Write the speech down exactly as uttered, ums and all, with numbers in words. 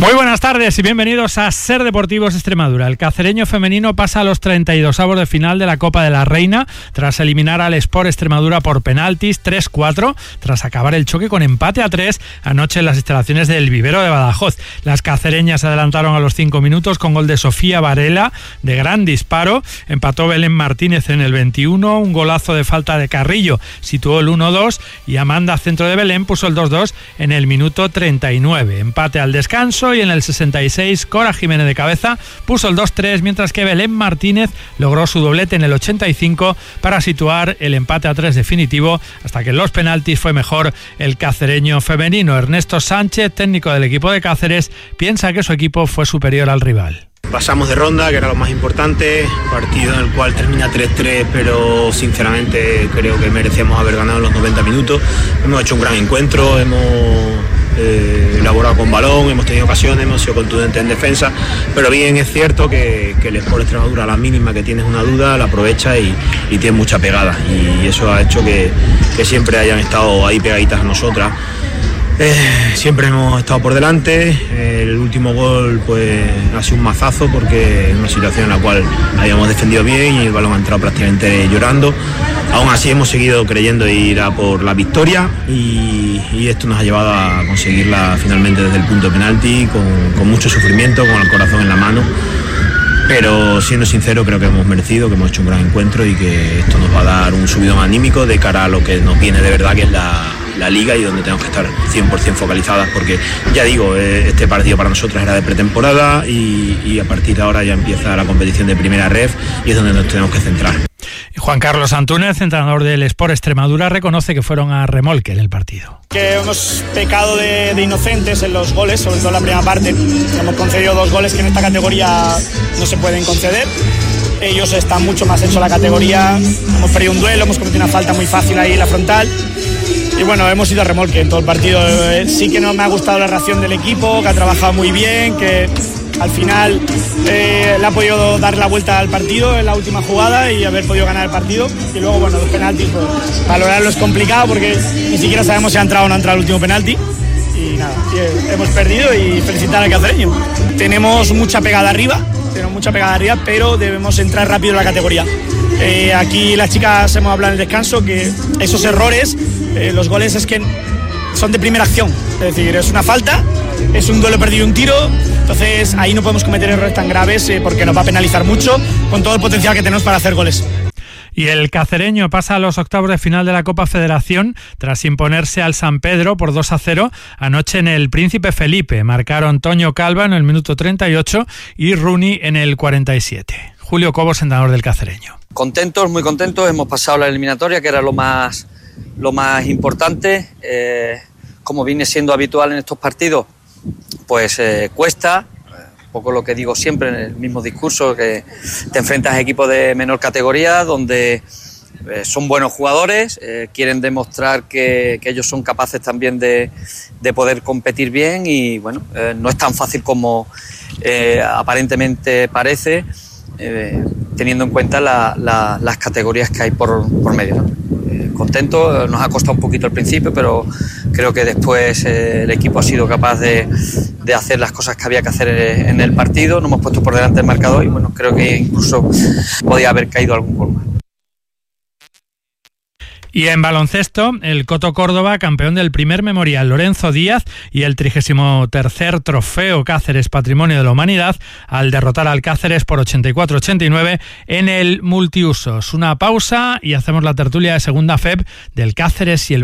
Muy buenas tardes y bienvenidos a Ser Deportivos Extremadura. El cacereño femenino pasa a los treinta y dos avos de final de la Copa de la Reina tras eliminar al Sport Extremadura por penaltis tres cuatro, tras acabar el choque con empate a tres anoche en las instalaciones del Vivero de Badajoz. Las cacereñas se adelantaron a los cinco minutos con gol de Sofía Varela de gran disparo. Empató Belén Martínez en el veintiuno, un golazo de falta de Carrillo situó el uno dos y Amanda, centro de Belén, puso el dos dos en el minuto treinta y nueve. Empate al descanso y en el sesenta y seis Cora Jiménez de cabeza puso el dos tres, mientras que Belén Martínez logró su doblete en el ochenta y cinco para situar el empate a tres definitivo, hasta que en los penaltis fue mejor el cacereño femenino. Ernesto Sánchez, técnico del equipo de Cáceres, piensa que su equipo fue superior al rival. Pasamos de ronda, que era lo más importante, partido en el cual termina tres tres, pero sinceramente creo que merecíamos haber ganado los noventa minutos. Hemos hecho un gran encuentro, hemos eh, elaborado con balón, hemos tenido ocasiones, hemos sido contundentes en defensa, pero bien es cierto que, que el Sport Extremadura, a la mínima que tienes una duda, la aprovecha y, y tiene mucha pegada, y eso ha hecho que, que siempre hayan estado ahí pegaditas a nosotras. Eh, siempre hemos estado por delante. El último gol pues ha sido un mazazo, porque es una situación en la cual habíamos defendido bien y el balón ha entrado prácticamente llorando. Aún así hemos seguido creyendo ir a por la victoria y, y esto nos ha llevado a conseguirla finalmente desde el punto de penalti, con, con mucho sufrimiento, con el corazón en la mano. Pero siendo sincero, creo que hemos merecido, que hemos hecho un gran encuentro y que esto nos va a dar un subidón anímico de cara a lo que nos viene de verdad, que es la, la Liga, y donde tenemos que estar cien por ciento focalizadas, porque ya digo, este partido para nosotros era de pretemporada y, y a partir de ahora ya empieza la competición de primera ref y es donde nos tenemos que centrar. Juan Carlos Antúnez, entrenador del Sport Extremadura, reconoce que fueron a remolque en el partido. Que hemos pecado de, de inocentes en los goles, sobre todo en la primera parte. Hemos concedido dos goles que en esta categoría no se pueden conceder. Ellos están mucho más hechos a la categoría. Hemos perdido un duelo, hemos cometido una falta muy fácil ahí en la frontal. Y bueno, hemos ido a remolque en todo el partido. Sí que no me ha gustado la reacción del equipo, que ha trabajado muy bien, que al final eh, le ha podido dar la vuelta al partido en la última jugada y haber podido ganar el partido. Y luego, bueno, los penaltis, pues, valorarlo es complicado porque ni siquiera sabemos si ha entrado o no ha entrado el último penalti. Y nada, y hemos perdido, y felicitar al cacereño. Tenemos mucha pegada arriba, tenemos mucha pegada arriba, pero debemos entrar rápido en la categoría. Eh, aquí las chicas hemos hablado en el descanso que esos errores, eh, los goles es que son de primera acción, es decir, es una falta, es un duelo perdido, un tiro, entonces ahí no podemos cometer errores tan graves eh, porque nos va a penalizar mucho con todo el potencial que tenemos para hacer goles. Y el cacereño pasa a los octavos de final de la Copa Federación tras imponerse al San Pedro por dos a cero anoche en el Príncipe Felipe. Marcaron Toño Calva en el minuto treinta y ocho y Rooney en el cuarenta y siete. Julio Cobos, entrenador del cacereño. Contentos, muy contentos, hemos pasado la eliminatoria, que era lo más, lo más importante. Eh, como viene siendo habitual en estos partidos, pues eh, cuesta, un poco lo que digo siempre en el mismo discurso, que te enfrentas a equipos de menor categoría donde eh, son buenos jugadores, eh, quieren demostrar que, que ellos son capaces también de, de poder competir bien, y bueno, eh, no es tan fácil como eh, aparentemente parece, eh, teniendo en cuenta la, la, las categorías que hay por, por medio, ¿no? Eh, contento, nos ha costado un poquito al principio, pero creo que después eh, el equipo ha sido capaz de, de hacer las cosas que había que hacer en el partido. Nos hemos puesto por delante del marcador y bueno, creo que incluso podía haber caído algún gol más. Y en baloncesto, el Coto Córdoba, campeón del primer memorial Lorenzo Díaz y el trigésimo tercer trofeo Cáceres Patrimonio de la Humanidad, al derrotar al Cáceres por ochenta y cuatro a ochenta y nueve en el multiusos. Una pausa y hacemos la tertulia de segunda F E B del Cáceres y el